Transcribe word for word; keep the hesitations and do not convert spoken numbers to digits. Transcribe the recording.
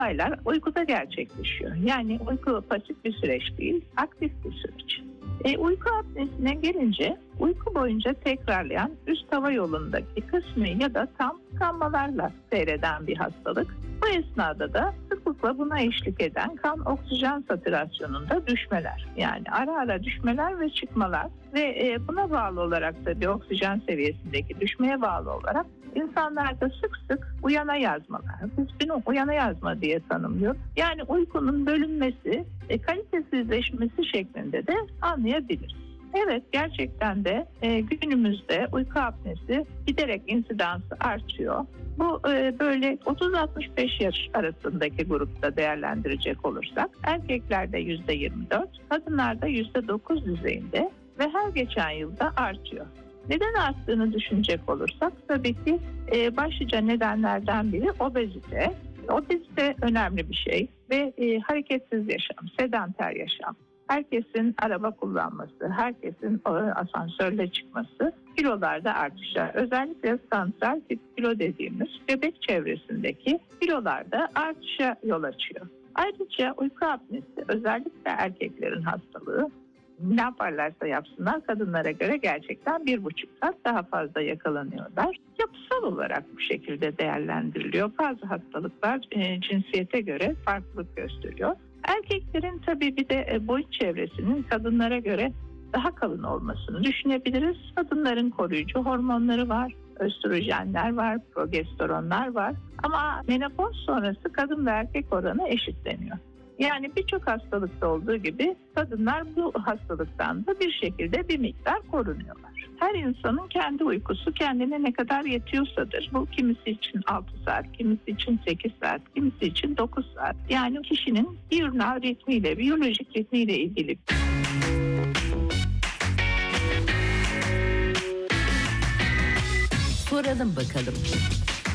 olaylar uykuda gerçekleşiyor. Yani uyku pasif bir süreç değil, aktif bir süreç. E, uyku apnesine gelince uyku boyunca tekrarlayan üst hava yolundaki kısmi ya da tam tıkanmalarla seyreden bir hastalık. Bu esnada da sıklıkla buna eşlik eden kan oksijen satürasyonunda düşmeler, yani ara ara düşmeler ve çıkmalar ve e, buna bağlı olarak da bir oksijen seviyesindeki düşmeye bağlı olarak insanlarda sık sık uyana yazmalar. Biz bunu uyana yazma diye tanımlıyoruz. Yani uykunun bölünmesi, e, kalitesizleşmesi şeklinde de anlayabiliriz. Evet, gerçekten de e, günümüzde uyku apnesi giderek insidansı artıyor. Bu e, böyle otuz altmış beş yaş arasındaki grupta değerlendirecek olursak erkeklerde yüzde yirmi dört, kadınlarda yüzde dokuz düzeyinde ve her geçen yılda artıyor. Neden arttığını düşünecek olursak tabii ki e, başlıca nedenlerden biri obezite. Obezite önemli bir şey ve e, hareketsiz yaşam, sedanter yaşam. Herkesin araba kullanması, herkesin asansörle çıkması kilolarda artışlar. Özellikle santral tip kilo dediğimiz göbek çevresindeki kilolarda artışa yol açıyor. Ayrıca uyku apnesi özellikle erkeklerin hastalığı. Ne yaparlarsa yapsınlar kadınlara göre gerçekten bir buçuk kat daha fazla yakalanıyorlar. Yapısal olarak bu şekilde değerlendiriliyor. Bazı hastalıklar e, cinsiyete göre farklılık gösteriyor. Erkeklerin tabii bir de boyun çevresinin kadınlara göre daha kalın olmasını düşünebiliriz. Kadınların koruyucu hormonları var, östrojenler var, progesteronlar var. Ama menopoz sonrası kadın ve erkek oranı eşitleniyor. Yani birçok hastalıkta olduğu gibi kadınlar bu hastalıktan da bir şekilde bir miktar korunuyorlar. Her insanın kendi uykusu kendine ne kadar yetiyorsadır. Bu kimisi için altı saat, kimisi için sekiz saat, kimisi için dokuz saat. Yani kişinin biyolojik ritmiyle, biyolojik ritmiyle ilgili. Soralım bakalım.